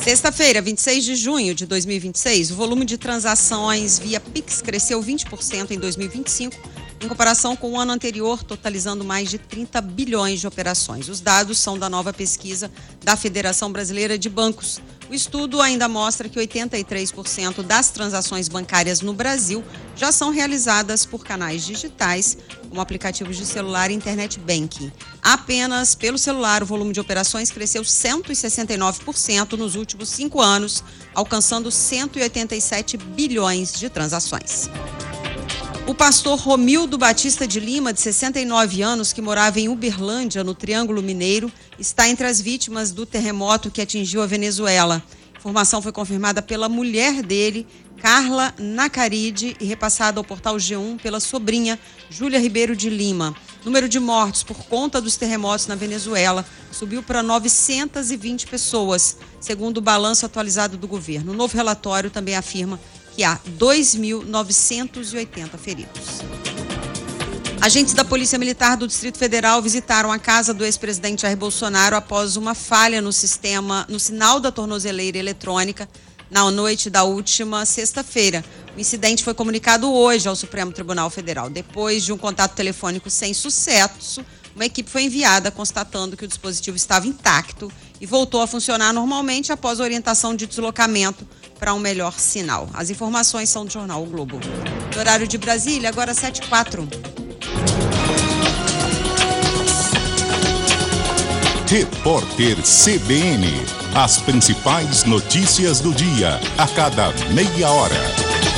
Sexta-feira, 26 de junho de 2026, o volume de transações via Pix cresceu 20% em 2025, em comparação com o ano anterior, totalizando mais de 30 bilhões de operações. Os dados são da nova pesquisa da Federação Brasileira de Bancos. O estudo ainda mostra que 83% das transações bancárias no Brasil já são realizadas por canais digitais, como aplicativos de celular e internet banking. Apenas pelo celular, o volume de operações cresceu 169% nos últimos 5 anos, alcançando 187 bilhões de transações. O pastor Romildo Batista de Lima, de 69 anos, que morava em Uberlândia, no Triângulo Mineiro, está entre as vítimas do terremoto que atingiu a Venezuela. A informação foi confirmada pela mulher dele, Carla Nacaride, e repassada ao portal G1 pela sobrinha, Júlia Ribeiro de Lima. O número de mortos por conta dos terremotos na Venezuela subiu para 920 pessoas, segundo o balanço atualizado do governo. O novo relatório também afirma que há 2.980 feridos. Agentes da Polícia Militar do Distrito Federal visitaram a casa do ex-presidente Jair Bolsonaro após uma falha no sinal da tornozeleira eletrônica na noite da última sexta-feira. O incidente foi comunicado hoje ao Supremo Tribunal Federal. Depois de um contato telefônico sem sucesso, uma equipe foi enviada constatando que o dispositivo estava intacto e voltou a funcionar normalmente após a orientação de deslocamento para um melhor sinal. As informações são do jornal O Globo. No horário de Brasília, agora 7h04. Repórter CBN. As principais notícias do dia, a cada meia hora.